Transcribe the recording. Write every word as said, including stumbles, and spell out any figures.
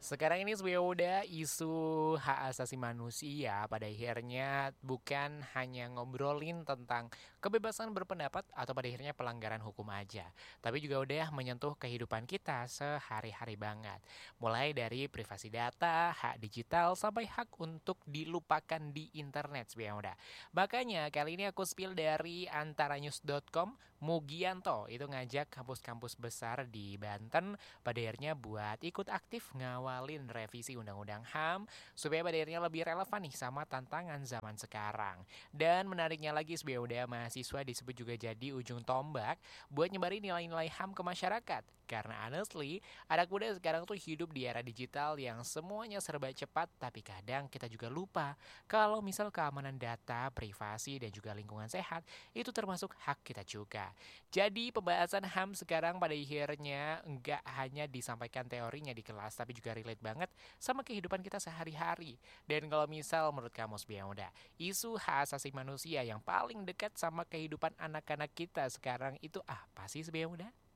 Sekarang ini sebenarnya isu hak asasi manusia pada akhirnya bukan hanya ngobrolin tentang kebebasan berpendapat atau pada akhirnya pelanggaran hukum aja, tapi juga udah menyentuh kehidupan kita sehari-hari banget. Mulai dari privasi data, hak digital, sampai hak untuk dilupakan di internet sebenarnya udah. Makanya kali ini aku spill dari antaranews dot com, Mugianto itu ngajak kampus-kampus besar di Banten pada akhirnya buat ikut aktif ngawalin revisi Undang-Undang H A M supaya pada akhirnya lebih relevan nih sama tantangan zaman sekarang. Dan menariknya lagi sebenarnya mahasiswa disebut juga jadi ujung tombak buat nyebarin nilai-nilai H A M ke masyarakat. Karena honestly, anak muda sekarang tuh hidup di era digital yang semuanya serba cepat, tapi kadang kita juga lupa kalau misal keamanan data, privasi, dan juga lingkungan sehat itu termasuk hak kita juga. Jadi pembahasan H A M sekarang pada akhirnya nggak hanya disampaikan teorinya di kelas, tapi juga relate banget sama kehidupan kita sehari-hari. Dan kalau misal menurut kamu Sbiauda, isu hak asasi manusia yang paling dekat sama kehidupan anak-anak kita sekarang itu apa sih Sbiauda?